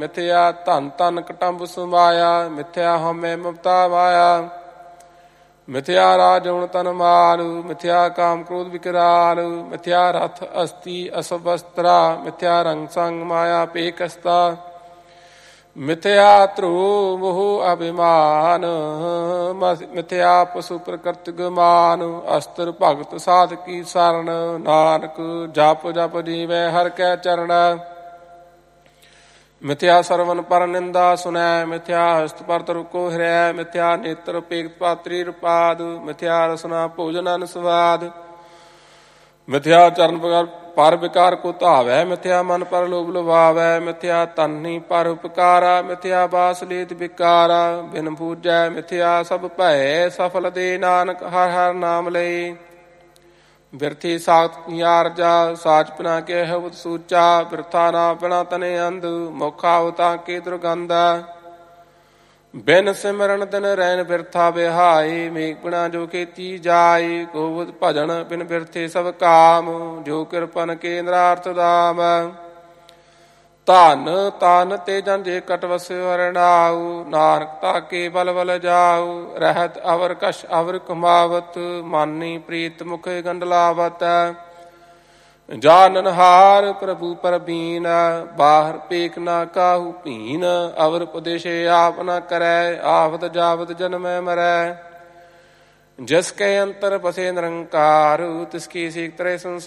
ਮਿਥਿਆ ਧਨ ਧਨ ਕਟੰਬ ਸਮਾਇਆ, ਮਿਥਿਆ ਹਉਮੈ ਮਮਤਾ ਮਾਇਆ, ਮਿਥਿਆ ਰਾਜਉਣ ਤਨ ਮਾਲ, ਮਿਥਿਆ ਕਾਮ ਕ੍ਰੋਧ ਵਿਕਰਾਲ, ਮਿਥਿਆ ਰਥ ਅਸਤੀ ਅਸਭ ਵਸਤਰਾ, ਮਿਥਿਆ ਰੰਗ ਸੰਗ ਮਾਇਆ ਪੇਕਸਤਾ, ਮਿਥਿਆ ਧਰੂ ਮੋਹ ਅਭਿਮਾਨ, ਮਿਥਿਆ ਪਸ਼ੂ ਪ੍ਰਕ੍ਰਿਤ ਗਮਾਨ, ਅਸਤਰ ਭਗਤ ਸਾਧ ਕੀ ਸਰਣ, ਨਾਨਕ ਜਪ ਜਪ ਜੀਵੈ ਹਰਿ ਕੈ ਚਰਨ, ਮਿਥਿਆ ਸਰਵਨ ਪਰ ਨਿੰਦਾ ਸੁਨੈ, ਮਿਥਿਆ ਹਸਤ ਪਰ ਤਰੁਕੋ ਹਿਰੈ, ਮਿਥਿਆ ਨੇਤਰ ਪੇਖਤ ਪਾਤਰੀ ਰੁਪਾਦ, ਮਿਥਿਆ ਰਸਨਾ ਭੋਜਨ ਅਨ ਸਵਾਦ, ਮਿਥਿਆ ਚਰਨ ਪਰ ਵਿਕਾਰ ਕੋ ਧਾਵੈ, ਮਿਥਿਆ ਮਨ ਪਰ ਲੋਭ ਲੁਭਾਵੈ, ਮਿਥਿਆ ਧਨੀ ਪਰ ਉਪਕਾਰਾ, ਮਿਥਿਆ ਬਾਸ ਲੇਤ ਵਿਕਾਰਾ, ਬਿਨ ਪੂਜੈ ਮਿਥਿਆ ਸਭ ਭੈ, ਸਫਲ ਦੇ ਨਾਨਕ ਹਰਿ ਹਰਿ ਨਾਮ ਲਈ, ਬਿਰਥੀ ਸਾਖਤ ਯਾਰ ਜਾ, ਸਾਚ ਪਿਨਾ ਕੇ ਹਵਤ ਸੂਚਾ, ਬਿਰਥਾ ਨਾ ਪਿਣਾ ਤਨੇ ਅੰਧ, ਮੋਖਾ ਉਤਾ ਕੇ ਦੁਰਗੰਧ, ਬਿਨ ਸਿਮਰਨ ਦਿਨ ਰੈਨ ਬਿਰਥਾ ਬਿਹਾਈ, ਮੇਘ ਬਿਨਾ ਜੋ ਖੇਤੀ ਜਾਈ, ਗੋਬਿੰਦ ਭਜਨ ਬਿਨ ਬਿਰਥੇ ਸਭ ਕਾਮ, ਜੋ ਕਿਰਪਨ ਕੇ ਨਿਰਾਰਥ ਦਾਮ, ਧਨ ਤਨ ਤੇ ਜਨ ਜੇ ਕਟ ਵਸਿਓ ਹਰਿ, ਨਾਨਕ ਤਾਕੇ ਬਲ ਬਲ ਜਾਉ, ਰਹਿਤ ਅਵਰ ਕਛ ਅਵਰ ਕਮਾਵਤ, ਮਾਨੀ ਪ੍ਰੀਤ ਮੁਖ ਗੰਡਲਾਵਤ, ਜਾਨਨਹਾਰ ਪ੍ਰਭੂ ਪਰਬੀਨ, ਬਾਹਰ ਪੇਖ ਨਾ ਕਾਹੂ ਭੀਨ, ਅਵਰ ਉਪਦੇਸ਼ੇ ਆਪ ਨ ਕਰੈ, ਆਵਤ ਜਾਵਤ ਜਨਮੈ ਮਰੈ, ਜਿਸ ਕੇ ਅੰਤਰ ਬਸੇ ਨਿਰੰਕਾਰ, ਤਿਸ ਕੀ ਸੀਖ ਤਰੇ ਸੰਸਾਰ।